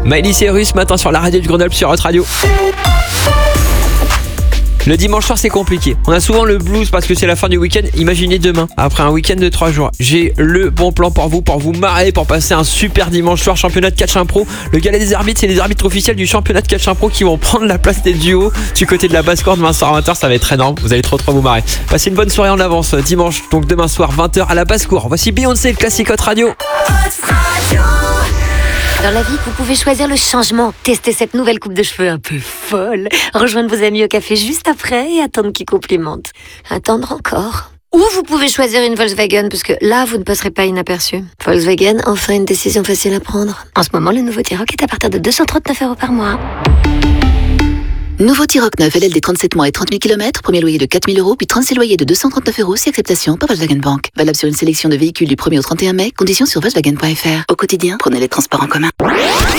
Miley Cyrus, matin sur la radio du Grenoble sur Hot Radio. Le dimanche soir c'est compliqué. On a souvent le blues parce que c'est la fin du week-end. Imaginez demain, après un week-end de 3 jours. J'ai le bon plan pour vous marrer, pour passer un super dimanche soir. Championnat de catch impro. Le gala des arbitres, c'est les arbitres officiels du championnat de catch impro qui vont prendre la place des duos du côté de la basse-cour demain soir à 20h. Ça va être énorme, vous allez trop vous marrer. Passez une bonne soirée en avance dimanche, donc demain soir 20h à la basse-cour. Voici Beyoncé, le classique Hot Radio. Dans la vie, vous pouvez choisir le changement. Tester cette nouvelle coupe de cheveux un peu folle. Rejoindre vos amis au café juste après et attendre qu'ils complimentent. Attendre encore. Ou vous pouvez choisir une Volkswagen, parce que là, vous ne passerez pas inaperçu. Volkswagen, enfin une décision facile à prendre. En ce moment, le nouveau T-Roc est à partir de 239 € par mois. Nouveau T-Roc 9, LLD 37 mois et 30 000 km, premier loyer de 4 000 €, puis 36 loyers de 239 € si acceptation par Volkswagen Bank. Valable sur une sélection de véhicules du 1er au 31 mai, conditions sur Volkswagen.fr. Au quotidien, prenez les transports en commun.